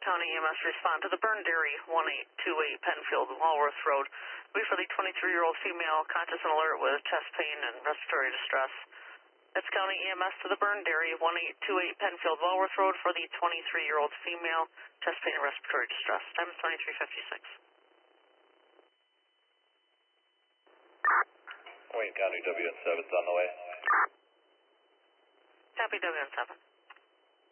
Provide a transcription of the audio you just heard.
County EMS respond to the Burn Dairy 1828 Penfield, Walworth Road. We for the 23-year-old female, conscious and alert with chest pain and respiratory distress. That's County EMS to the Burn Dairy 1828 Penfield, Walworth Road for the 23-year-old female, chest pain and respiratory distress. Time is 23:56. Wayne County WN7's on the way. Copy WN7.